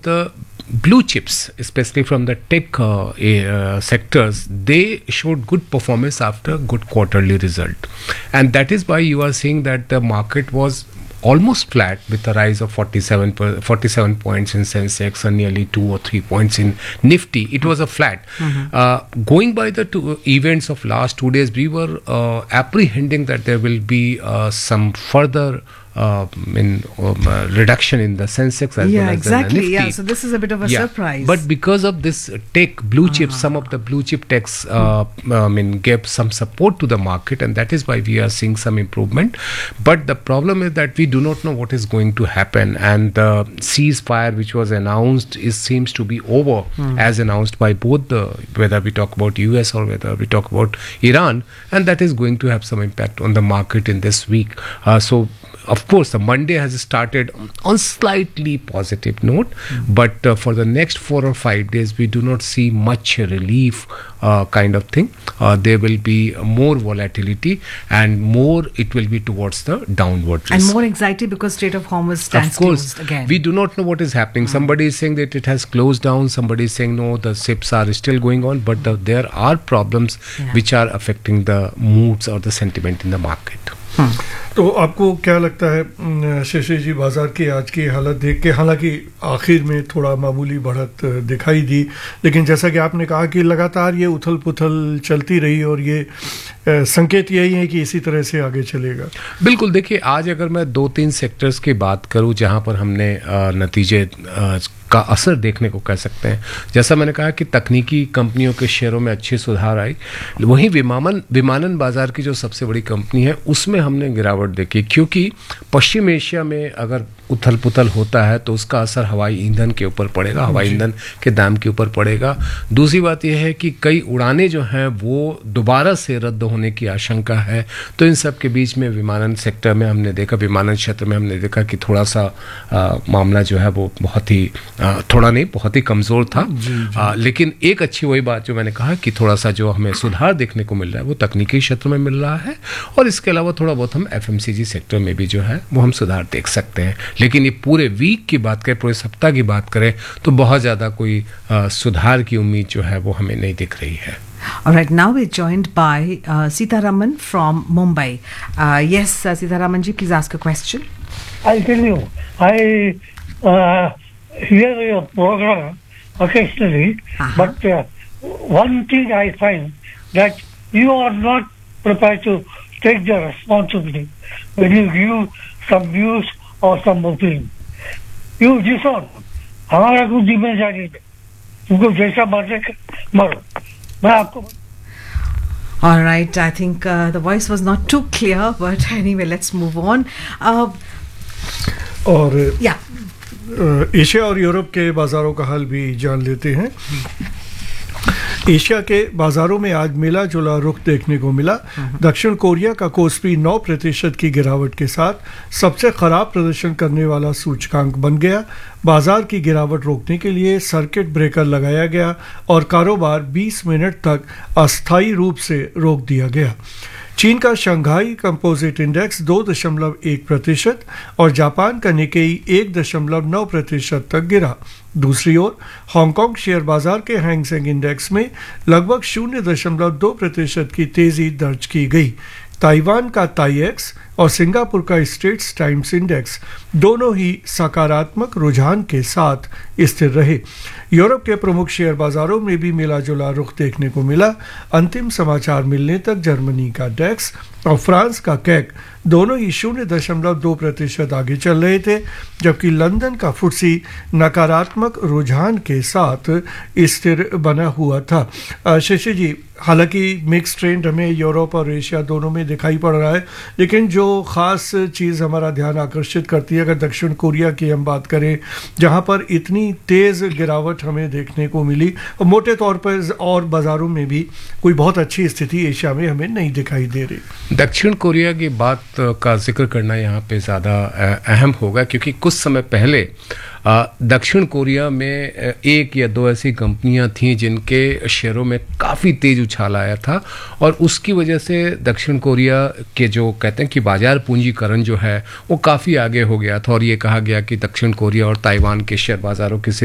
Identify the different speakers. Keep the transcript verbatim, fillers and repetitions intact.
Speaker 1: the blue chips, especially from the tech uh, uh, sectors, they showed good performance after good quarterly result. And that is why you are seeing that the market was almost flat with a rise of forty-seven, forty-seven points in Sensex and nearly two or three points in Nifty. It was a flat. Mm-hmm. Uh, going by the two events of last two days, we were uh, apprehending that there will be uh, some further Uh, in um, uh, reduction in the Sensex as
Speaker 2: yeah,
Speaker 1: well as
Speaker 2: exactly.
Speaker 1: the Nifty.
Speaker 2: Yeah, so this is a bit of a
Speaker 1: yeah.
Speaker 2: surprise.
Speaker 1: But because of this tech blue chips, ah. some of the blue chip techs, uh, hmm. I mean, gave some support to the market, and that is why we are seeing some improvement. But the problem is that we do not know what is going to happen, and the ceasefire which was announced is seems to be over, hmm. as announced by both the, whether we talk about U S or whether we talk about Iran, and that is going to have some impact on the market in this week. Uh, so. Of course, the Monday has started on slightly positive note, mm-hmm. but uh, for the next four or five days, we do not see much relief uh, kind of thing. Uh, there will be more volatility and more it will be towards the downward risk.
Speaker 2: And more anxiety because Strait of Hormuz stands
Speaker 1: of course,
Speaker 2: closed again.
Speaker 1: We do not know what is happening. Mm-hmm. Somebody is saying that it has closed down. Somebody is saying no, the ships are still going on. But the, there are problems yeah. which are affecting the moods or the sentiment in the market.
Speaker 3: Hmm. तो आपको क्या लगता है शशि जी, बाजार की आज की हालत देख के, हालांकि आखिर में थोड़ा मामूली बढ़त दिखाई दी, लेकिन जैसा कि आपने कहा कि लगातार ये उथल पुथल चलती रही और ये संकेत यही है कि इसी तरह से आगे चलेगा?
Speaker 1: बिल्कुल. देखिए, आज अगर मैं दो तीन सेक्टर्स की बात करूं जहां पर हमने नतीजे का असर देखने को कह सकते हैं, जैसा मैंने कहा कि तकनीकी कंपनियों के शेयरों में अच्छी सुधार आई, वहीं विमानन विमानन बाजार की जो सबसे बड़ी कंपनी है उसमें हमने गिरावट देखी, क्योंकि पश्चिम एशिया में अगर उथल पुथल होता है तो उसका असर हवाई ईंधन के ऊपर पड़ेगा, हवाई ईंधन के दाम के ऊपर पड़ेगा. दूसरी बात यह है कि कई उड़ानें जो हैं वो दोबारा से रद्द होने की आशंका है. तो इन सब के बीच में विमानन सेक्टर में हमने देखा, विमानन क्षेत्र में हमने देखा कि थोड़ा सा आ, मामला जो है वो बहुत ही आ, थोड़ा नहीं बहुत ही कमज़ोर था. जी, जी. आ, लेकिन एक अच्छी वही बात जो मैंने कहा कि थोड़ा सा जो हमें सुधार देखने को मिल रहा है वो तकनीकी क्षेत्र में मिल रहा है, और इसके अलावा थोड़ा बहुत हम एफएमसीजी सेक्टर में भी जो है वो हम सुधार देख सकते हैं. लेकिन ये पूरे वीक की बात करें, पूरे सप्ताह की बात करें तो बहुत ज़्यादा कोई आ, सुधार की उम्मीद जो है वो हमें नहीं दिख रही है.
Speaker 2: All right, now we're joined by uh, Sitaraman from Mumbai. Uh, yes, uh, Sitaraman ji, please ask a question.
Speaker 4: I'll tell you, I uh, hear your program occasionally, uh-huh. but uh, one thing I find that you are not prepared to take the responsibility when you give some views or some opinion. You disown. हमारा कुछ जिम्मेदारी है, तुमको जैसा मर्जी मरो. मैं आपको.
Speaker 2: All right, I think uh, the voice was not too clear, but anyway, let's move on. Uh,
Speaker 3: और
Speaker 2: yeah.
Speaker 3: एशिया और यूरोप के बाजारों का हाल भी जान लेते हैं. एशिया के बाजारों में आज मिला जुला रुख देखने को मिला. दक्षिण कोरिया का कोस्पी नौ प्रतिशत की गिरावट के साथ सबसे खराब प्रदर्शन करने वाला सूचकांक बन गया. बाजार की गिरावट रोकने के लिए सर्किट ब्रेकर लगाया गया और कारोबार बीस मिनट तक अस्थायी रूप से रोक दिया गया. चीन का शंघाई कंपोजिट इंडेक्स दो दशमलव एक प्रतिशत और जापान का निकेई एक दशमलव नौ प्रतिशत तक गिरा. दूसरी ओर हांगकांग शेयर बाजार के हैंग सेंग इंडेक्स में लगभग शून्य दशमलव दो प्रतिशत की तेजी दर्ज की गई. ताइवान का ताईएक्स और सिंगापुर का स्ट्रेट्स टाइम्स इंडेक्स दोनों ही सकारात्मक रुझान के साथ स्थिर रहे. यूरोप के प्रमुख शेयर बाजारों में भी मिला जुला रुख देखने को मिला. अंतिम समाचार मिलने तक जर्मनी का डेक्स और फ्रांस का कैक दोनों ही शून्य दशमलव दो प्रतिशत आगे चल रहे थे, जबकि लंदन का फुट्सी नकारात्मक रुझान के साथ स्थिर बना हुआ था. शशि जी, हालांकि मिक्स ट्रेंड हमें यूरोप और एशिया दोनों में दिखाई पड़ रहा है, लेकिन जो खास चीज़ हमारा ध्यान आकर्षित करती है, अगर दक्षिण कोरिया की हम बात करें जहां पर इतनी तेज़ गिरावट हमें देखने को मिली, और मोटे तौर पर और बाज़ारों में भी कोई बहुत अच्छी स्थिति एशिया में हमें नहीं दिखाई दे रही.
Speaker 1: दक्षिण कोरिया की बात का जिक्र करना यहाँ पे ज़्यादा अहम होगा, क्योंकि कुछ समय पहले दक्षिण कोरिया में एक या दो ऐसी कंपनियां थीं जिनके शेयरों में काफ़ी तेज उछाल आया था, और उसकी वजह से दक्षिण कोरिया के जो कहते हैं कि बाजार पूंजीकरण जो है वो काफ़ी आगे हो गया था, और ये कहा गया कि दक्षिण कोरिया और ताइवान के शेयर बाज़ारों की